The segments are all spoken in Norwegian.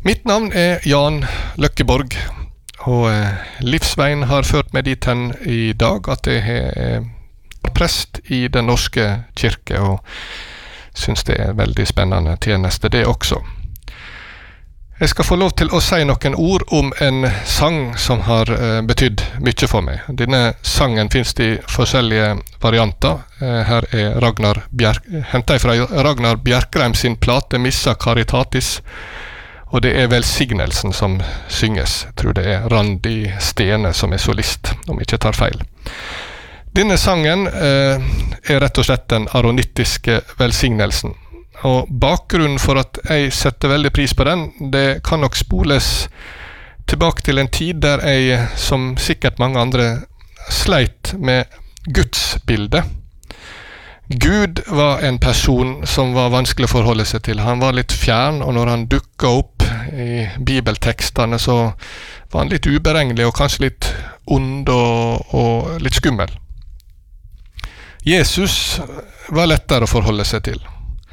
Mitt navn Jan Løkkeborg, og livsveien har ført meg dit hen I dag at jeg er prest I Den norske kirke, og synes det veldig spennende tjeneste det også. Jeg skal få lov til å si noen ord om en sang som har betydd mye for meg. Denne sangen finnes I forskjellige varianter. Her hentet jeg fra Ragnar Bjerkreim sin plate Missa Caritatis, og det velsignelsen som synges. Jeg tror det Randi Stene som solist, om jeg ikke tar feil. Denne sangen rett og slett den aronittiske velsignelsen. Og bakgrunnen for at jeg setter veldig pris på den, det kan nok spoles tilbake til en tid der jeg, som sikkert mange andre, sleit med gudsbildet. Gud var en person som var vanskelig å forholde seg til. Han var litt fjern, og når han dukket opp I bibeltekstene, så var han litt uberegnelig og kanskje litt ond og litt skummel. Jesus var lettere å forholde seg til.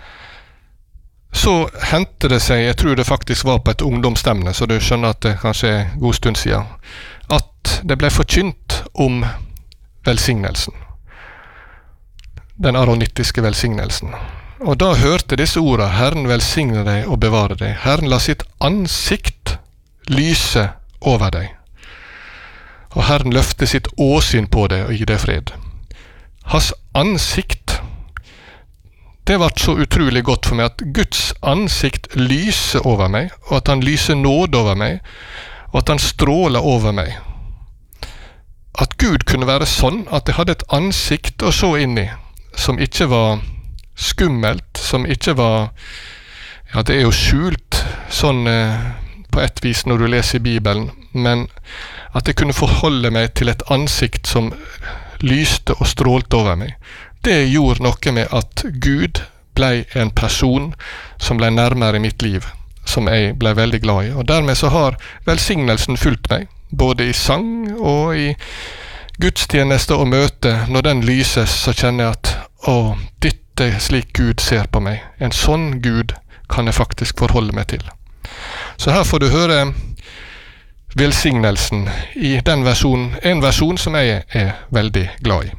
Så hendte det seg, jeg tror det faktisk var på et ungdomsstevne, så du skjønner at det kanskje en god stund siden, at det ble forkynt om velsignelsen. Den aronittiske velsignelsen. Og da hørte disse ordene, Herren velsigne deg og bevare deg. Herren la sitt ansikt lyse over deg. Og Herren løfte sitt åsyn på deg og gi deg fred. Hans ansikt, det var så utrolig godt for meg at Guds ansikt lyser over meg, og at han lyser nåde over meg, og at han stråler over meg. At Gud kunne være sånn at jeg hadde et ansikt å se inn I, som ikke var skummelt, som ikke var, ja det jo skjult sånn på et vis når du leser I Bibelen, men at jeg kunne forholde meg til et ansikt som lyste og strålte over meg. Det gjorde noe med at Gud ble en person som ble nærmere I mitt liv, som jeg ble veldig glad I. Og dermed så har velsignelsen fulgt meg, både I sang og I gudstjeneste og møte. Når den lyses, så kjenner jeg at dette slik Gud ser på meg. En sånn Gud kan jeg faktisk forholde meg til. Så her får du høre velsignelsen I den versjonen, en versjon som jeg veldig glad I.